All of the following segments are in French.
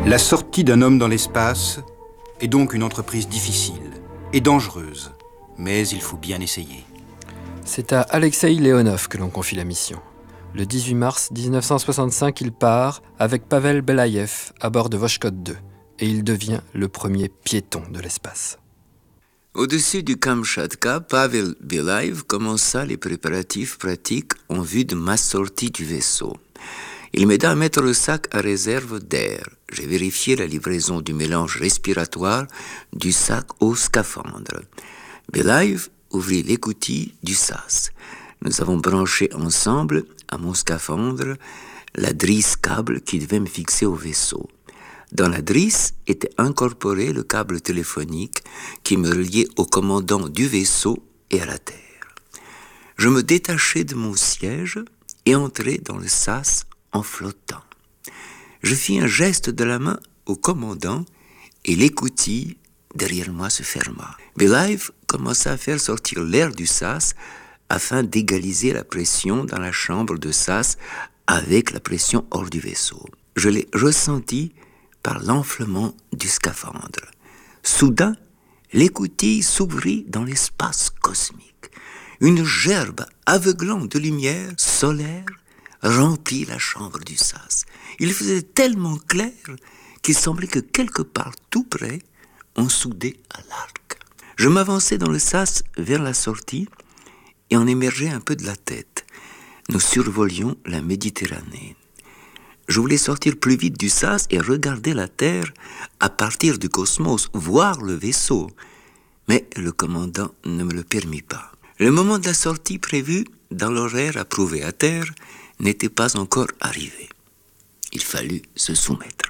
La sortie d'un homme dans l'espace est donc une entreprise difficile et dangereuse, mais il faut bien essayer. C'est à Alexeï Leonov que l'on confie la mission. Le 18 mars 1965, il part avec Pavel Belaïev à bord de Voshchod 2 et il devient le premier piéton de l'espace. Au-dessus du Kamchatka, Pavel Belaïev commença les préparatifs pratiques en vue de ma sortie du vaisseau. Il m'aida à mettre le sac à réserve d'air. J'ai vérifié la livraison du mélange respiratoire du sac au scaphandre. Belaïev ouvrit l'écoutille du sas. Nous avons branché ensemble, à mon scaphandre, la drisse câble qui devait me fixer au vaisseau. Dans la drisse était incorporé le câble téléphonique qui me reliait au commandant du vaisseau et à la Terre. Je me détachai de mon siège et entrai dans le sas en flottant. Je fis un geste de la main au commandant et l'écoutille derrière moi se ferma. Belaïev commença à faire sortir l'air du sas afin d'égaliser la pression dans la chambre de sas avec la pression hors du vaisseau. Je l'ai ressenti par l'enflement du scaphandre. Soudain, l'écoutille s'ouvrit dans l'espace cosmique. Une gerbe aveuglante de lumière solaire remplit la chambre du sas. Il faisait tellement clair qu'il semblait que quelque part tout près, on soudait à l'arc. Je m'avançai dans le sas vers la sortie et en émergeai un peu de la tête. Nous survolions la Méditerranée. Je voulais sortir plus vite du sas et regarder la Terre à partir du cosmos, voir le vaisseau. Mais le commandant ne me le permit pas. Le moment de la sortie prévue dans l'horaire approuvé à Terre n'était pas encore arrivé. Il fallut se soumettre.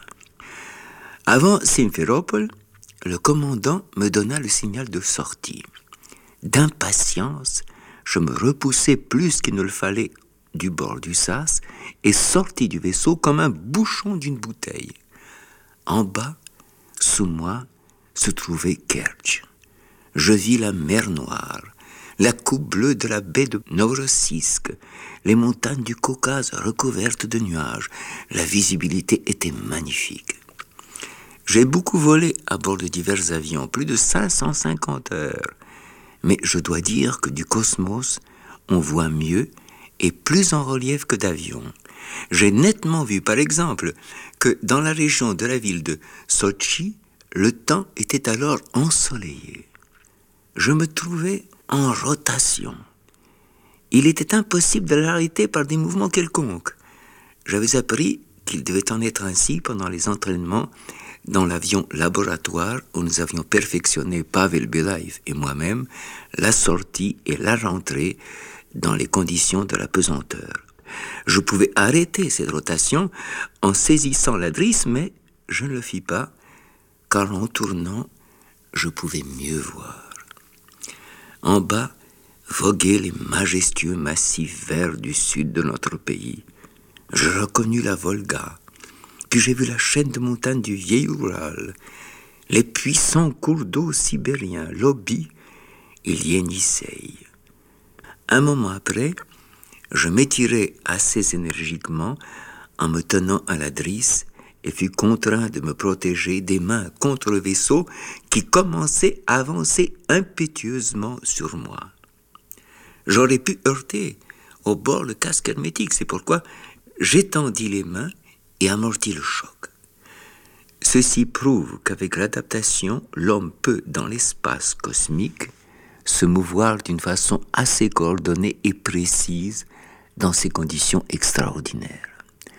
Avant Simferopol, le commandant me donna le signal de sortie. D'impatience, je me repoussai plus qu'il ne le fallait du bord du sas et sortis du vaisseau comme un bouchon d'une bouteille. En bas, sous moi, se trouvait Kertch. Je vis la mer Noire, la coupe bleue de la baie de Novorossiysk, les montagnes du Caucase recouvertes de nuages. La visibilité était magnifique. J'ai beaucoup volé à bord de divers avions, plus de 550 heures. Mais je dois dire que du cosmos, on voit mieux et plus en relief que d'avion. J'ai nettement vu, par exemple, que dans la région de la ville de Sotchi, le temps était alors ensoleillé. Je me trouvais en rotation. Il était impossible de l'arrêter par des mouvements quelconques. J'avais appris qu'il devait en être ainsi pendant les entraînements dans l'avion laboratoire où nous avions perfectionné Pavel Belaïev et moi-même la sortie et la rentrée dans les conditions de la pesanteur. Je pouvais arrêter cette rotation en saisissant la drisse, mais je ne le fis pas, car en tournant, je pouvais mieux voir. En bas, voguaient les majestueux massifs verts du sud de notre pays. Je reconnus la Volga, puis j'ai vu la chaîne de montagnes du vieil Oural, les puissants cours d'eau sibériens, l'Obi et l'Ienisseï. Un moment après, je m'étirai assez énergiquement en me tenant à la drisse et fus contraint de me protéger des mains contre le vaisseau qui commençait à avancer impétueusement sur moi. J'aurais pu heurter au bord le casque hermétique, c'est pourquoi j'étendis les mains et amortis le choc. Ceci prouve qu'avec l'adaptation, l'homme peut, dans l'espace cosmique, se mouvoir d'une façon assez coordonnée et précise dans ces conditions extraordinaires.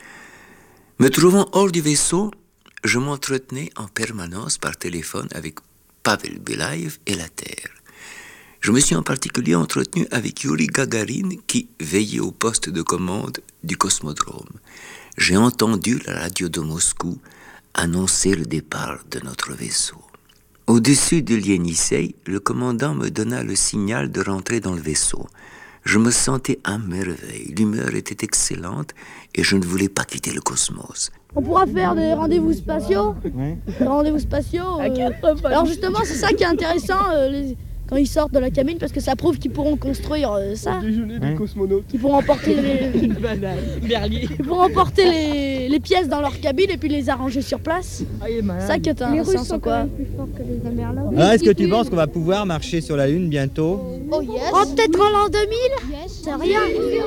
Me trouvant hors du vaisseau, je m'entretenais en permanence par téléphone avec Pavel Belaïev et la Terre. Je me suis en particulier entretenu avec Yuri Gagarin qui veillait au poste de commande du cosmodrome. J'ai entendu la radio de Moscou annoncer le départ de notre vaisseau. Au-dessus de l'Ienisseï, le commandant me donna le signal de rentrer dans le vaisseau. Je me sentais à merveille, l'humeur était excellente et je ne voulais pas quitter le cosmos. On pourra faire des rendez-vous spatiaux. Des rendez-vous spatiaux. Alors justement, c'est ça qui est intéressant. quand ils sortent de la cabine, parce que ça prouve qu'ils pourront construire ça. Déjeuner des cosmonautes. Ils pourront emporter ils pourront emporter les pièces dans leur cabine et puis les arranger sur place. Ça que t'as. Les Russes sont quand même plus forts que les Américains. Alors, est-ce que tu penses qu'on va pouvoir marcher sur la Lune bientôt? Oh yes. Oh, peut-être en l'an 2000. C'est rien.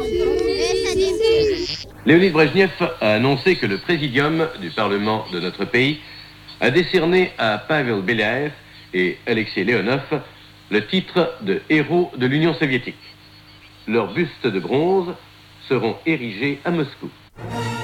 Léonid Brejnev a annoncé que le présidium du Parlement de notre pays a décerné à Pavel Belaïev et Alexei Leonov le titre de héros de l'Union soviétique. Leurs bustes de bronze seront érigés à Moscou.